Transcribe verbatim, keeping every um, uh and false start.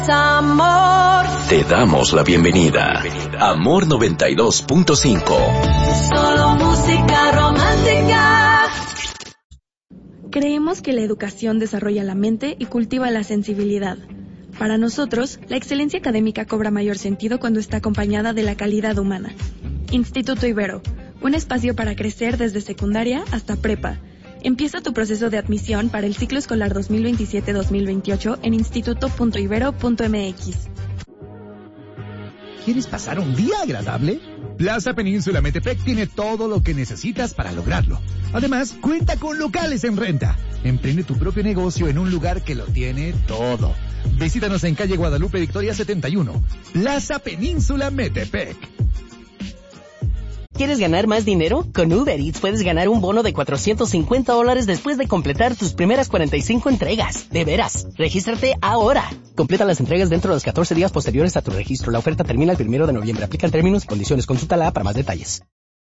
Amor. Te damos la bienvenida. Amor noventa y dos punto cinco. Solo música romántica. Creemos que la educación desarrolla la mente y cultiva la sensibilidad. Para nosotros, la excelencia académica cobra mayor sentido cuando está acompañada de la calidad humana. Instituto Ibero, un espacio para crecer desde secundaria hasta prepa. Empieza tu proceso de admisión para el ciclo escolar dos mil veintisiete dos mil veintiocho en instituto punto ibero punto m x. ¿Quieres pasar un día agradable? Plaza Península Metepec tiene todo lo que necesitas para lograrlo. Además, cuenta con locales en renta. Emprende tu propio negocio en un lugar que lo tiene todo. Visítanos en calle Guadalupe Victoria setenta y uno. Plaza Península Metepec. ¿Quieres ganar más dinero? Con Uber Eats puedes ganar un bono de cuatrocientos cincuenta dólares después de completar tus primeras cuarenta y cinco entregas. De veras, regístrate ahora. Completa las entregas dentro de los catorce días posteriores a tu registro. La oferta termina el primero de noviembre. Aplican términos y condiciones. Consulta la para más detalles.